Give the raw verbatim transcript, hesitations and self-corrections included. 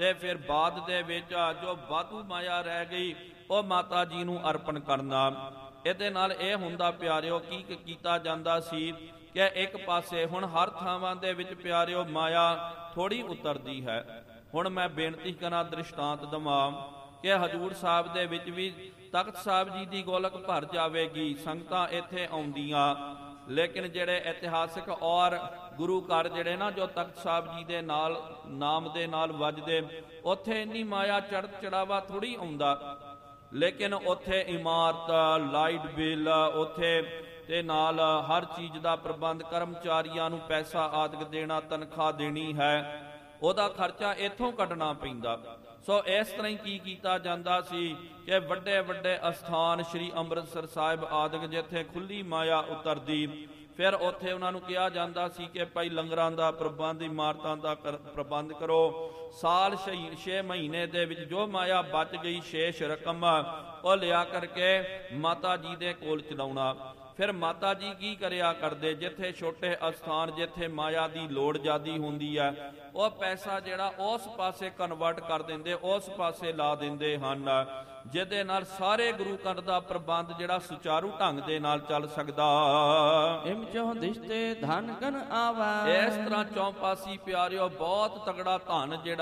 ਤੇ ਫਿਰ ਬਾਅਦ ਦੇ ਵਿੱਚ ਜੋ ਵਾਧੂ ਮਾਇਆ ਰਹਿ ਗਈ ਉਹ ਮਾਤਾ ਜੀ ਨੂੰ ਅਰਪਣ ਕਰਨਾ। ਇਹਦੇ ਨਾਲ ਇਹ ਹੁੰਦਾ ਪਿਆਰਿਓ ਕੀ ਕੀਤਾ ਜਾਂਦਾ ਸੀ ਕਿ ਇੱਕ ਪਾਸੇ ਹੁਣ ਹਰ ਥਾਵਾਂ ਦੇ ਵਿੱਚ ਪਿਆਰਿਓ ਮਾਇਆ ਥੋੜ੍ਹੀ ਉਤਰਦੀ ਹੈ। ਹੁਣ ਮੈਂ ਬੇਨਤੀ ਕਰਾਂ, ਦ੍ਰਿਸ਼ਟਾਂਤ ਦੇਵਾਂ ਕਿ ਹਜ਼ੂਰ ਸਾਹਿਬ ਦੇ ਵਿੱਚ ਵੀ ਤਖਤ ਸਾਹਿਬ ਜੀ ਦੀ ਗੋਲਕ ਭਰ ਜਾਵੇਗੀ, ਸੰਗਤਾਂ ਇੱਥੇ ਆਉਂਦੀਆਂ, ਲੇਕਿਨ ਜਿਹੜੇ ਇਤਿਹਾਸਿਕ ਔਰ ਗੁਰੂ ਘਰ ਜਿਹੜੇ ਨਾ ਜੋ ਤਖਤ ਸਾਹਿਬ ਜੀ ਦੇ ਨਾਲ ਨਾਮ ਦੇ ਨਾਲ ਵੱਜਦੇ, ਉੱਥੇ ਇੰਨੀ ਮਾਇਆ ਚੜ੍ਹ ਚੜਾਵਾ ਥੋੜ੍ਹੀ ਆਉਂਦਾ, ਲੇਕਿਨ ਉੱਥੇ ਇਮਾਰਤ, ਲਾਈਟ ਬਿੱਲ, ਉੱਥੇ ਤੇ ਨਾਲ ਹਰ ਚੀਜ਼ ਦਾ ਪ੍ਰਬੰਧ, ਕਰਮਚਾਰੀਆਂ ਨੂੰ ਪੈਸਾ ਆਦਿਕ ਦੇਣਾ, ਤਨਖਾਹ ਦੇਣੀ ਹੈ, ਉਹਦਾ ਖਰਚਾ ਇੱਥੋਂ ਕੱਢਣਾ ਪੈਂਦਾ। ਸੋ ਇਸ ਤਰ੍ਹਾਂ ਹੀ ਕੀ ਕੀਤਾ ਜਾਂਦਾ ਸੀ ਕਿ ਵੱਡੇ ਵੱਡੇ ਅਸਥਾਨ ਸ਼੍ਰੀ ਅੰਮ੍ਰਿਤਸਰ ਸਾਹਿਬ ਆਦਿਕ ਜਿੱਥੇ ਖੁੱਲੀ ਮਾਇਆ ਉਤਰਦੀ, ਫਿਰ ਉੱਥੇ ਉਹਨਾਂ ਨੂੰ ਕਿਹਾ ਜਾਂਦਾ ਸੀ ਕਿ ਭਾਈ ਲੰਗਰਾਂ ਦਾ ਪ੍ਰਬੰਧ, ਇਮਾਰਤਾਂ ਦਾ ਪ੍ਰਬੰਧ ਕਰੋ। ਸਾਲ ਛੇ ਮਹੀਨੇ ਦੇ ਵਿੱਚ ਜੋ ਮਾਇਆ ਬਚ ਗਈ ਸ਼ੇਸ਼ ਰਕਮ ਉਹ ਲਿਆ ਕਰਕੇ ਮਾਤਾ ਜੀ ਦੇ ਕੋਲ ਚਲਾਉਣਾ। ਫਿਰ ਮਾਤਾ ਜੀ ਕੀ ਕਰਿਆ ਕਰਦੇ, ਜਿੱਥੇ ਛੋਟੇ ਅਸਥਾਨ ਜਿੱਥੇ ਮਾਇਆ ਦੀ ਲੋੜ ਜ਼ਿਆਦੀ ਹੁੰਦੀ ਹੈ ਉਹ ਪੈਸਾ ਜਿਹੜਾ ਉਸ ਪਾਸੇ ਕਨਵਰਟ ਕਰ ਦਿੰਦੇ, ਉਸ ਪਾਸੇ ਲਾ ਦਿੰਦੇ ਹਨ, ਜਿਹਦੇ ਨਾਲ ਸਾਰੇ ਗੁਰੂ ਘਰ ਦਾ ਪ੍ਰਬੰਧ ਜਿਹੜਾ ਸੁਚਾਰੂ ਢੰਗ ਦੇ ਨਾਲ ਚੱਲ ਸਕਦਾ। ਇਮ ਚੌ ਦਿਸ਼ਤੇ ਧਨ ਗਨ ਆਵੈ। ਇਸ ਤਰ੍ਹਾਂ ਚੌਪਾਸੀ ਪਿਆਰਿਓ ਬਹੁਤ ਤਗੜਾ ਧਨ ਜਿਹੜਾ